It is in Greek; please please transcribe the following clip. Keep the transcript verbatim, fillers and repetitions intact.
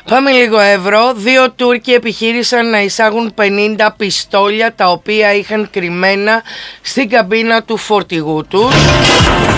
Πάμε λίγο ευρώ. Δύο Τούρκοι επιχείρησαν να εισάγουν πενήντα πιστόλια τα οποία είχαν κρυμμένα στην καμπίνα του φορτηγού τους.